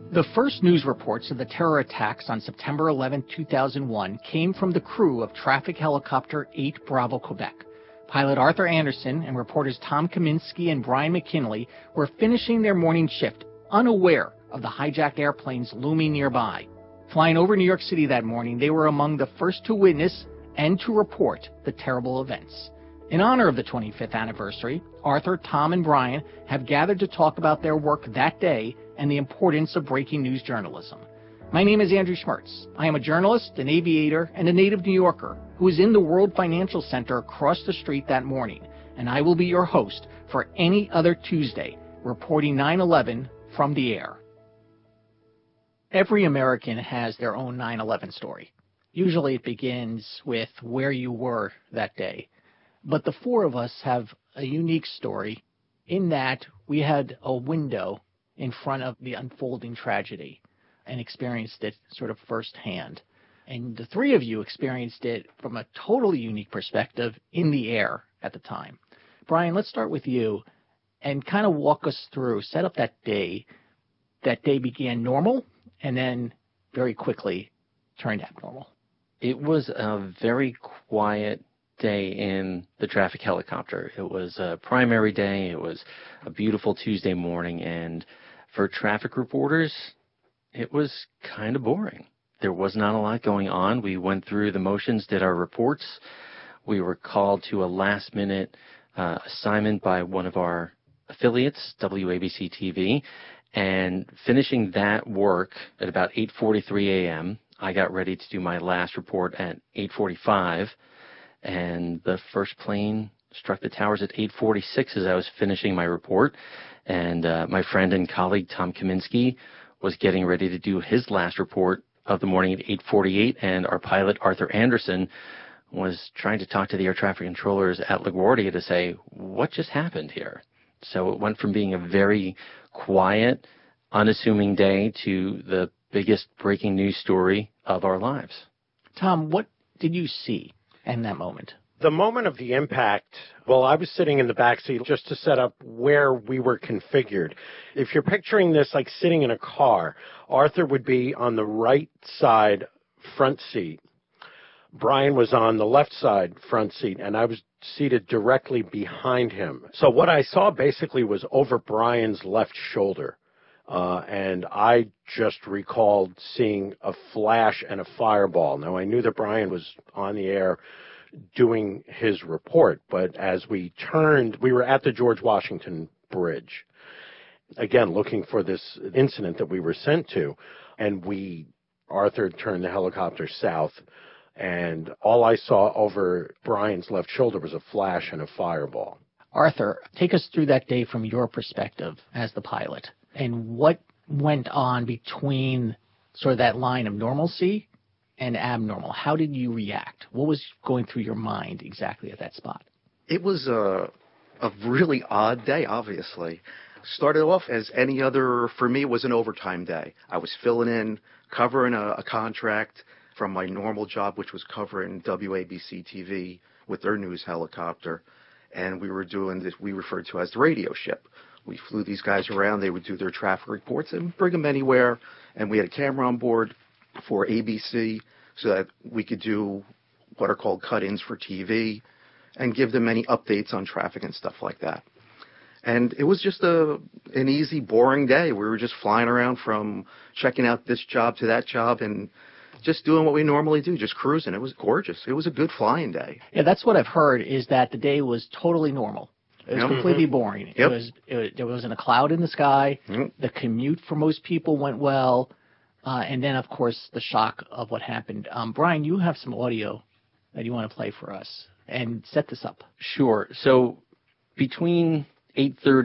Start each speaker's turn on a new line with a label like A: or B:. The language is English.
A: The first news reports of the terror attacks on September 11, 2001 came from the crew of traffic helicopter 8 Bravo Quebec. Pilot Arthur Anderson and reporters Tom Kaminsky and Brian McKinley were finishing their morning shift, unaware of the hijacked airplanes looming nearby. Flying over New York City that morning, they were among the first to witness and to report the terrible events. In honor of the 25th anniversary, Arthur, Tom, and Brian have gathered to talk about their work that day and the importance of breaking news journalism. My name is Andrew Schmertz. I am a journalist, an aviator, and a native New Yorker who was in the World Financial Center across the street that morning, and I will be your host for any other Tuesday, reporting 9/11 from the air. Every American has their own 9/11 story. Usually it begins with where you were that day. But the four of us have a unique story in that we had a window in front of the unfolding tragedy and experienced it sort of firsthand. And the three of you experienced it from a totally unique perspective in the air at the time. Brian, let's start with you and kind of walk us through, set up that day. That day began normal and then very quickly turned abnormal.
B: It was a very quiet day in the traffic helicopter. It was a primary day. It was a beautiful Tuesday morning, and for traffic reporters, it was kind of boring. There was not a lot going on. We went through the motions, did our reports. We were called to a last-minute assignment by one of our affiliates, WABC TV, and finishing that work at about 8:43 a.m., I got ready to do my last report at 8:45, and the first plane struck the towers at 8:46 as I was finishing my report. And my friend and colleague, Tom Kaminsky, was getting ready to do his last report of the morning at 8:48, and our pilot, Arthur Anderson, was trying to talk to the air traffic controllers at LaGuardia to say, what just happened here? So it went from being a very quiet, unassuming day to the biggest breaking news story of our lives.
A: Tom, what did you see in that moment?
C: The moment of the impact, well, I was sitting in the back seat just to set up where we were configured. If you're picturing this like sitting in a car, Arthur would be on the right side front seat. Brian was on the left side front seat, and I was seated directly behind him. So what I saw basically was over Brian's left shoulder. And I just recalled seeing a flash and a fireball. Now, I knew that Brian was on the air doing his report, but as we turned, we were at the George Washington Bridge, again, looking for this incident that we were sent to, and Arthur turned the helicopter south, and all I saw over Brian's left shoulder was a flash and a fireball.
A: Arthur, take us through that day from your perspective as the pilot, and what went on between sort of that line of normalcy and abnormal. How did you react? What was going through your mind exactly at that spot?
D: It was a really odd day, obviously. Started off as any other, for me, it was an overtime day. I was filling in, covering a contract from my normal job, which was covering WABC TV with their news helicopter. And we were doing this we referred to as the radio ship. We flew these guys around. They would do their traffic reports and bring them anywhere. And we had a camera on board for ABC so that we could do what are called cut-ins for TV and give them any updates on traffic and stuff like that. And it was just an easy, boring day. We were just flying around from checking out this job to that job and just doing what we normally do, just cruising. It was gorgeous. It was a good flying day.
A: Yeah, that's what I've heard, is that the day was totally normal. It was completely boring.
D: Yep.
A: There wasn't a cloud in the sky.
D: Yep.
A: The commute for most people went well. And then, of course, the shock of what happened. Brian, you have some audio that you want to play for us and set this up.
B: Sure. So between 8:30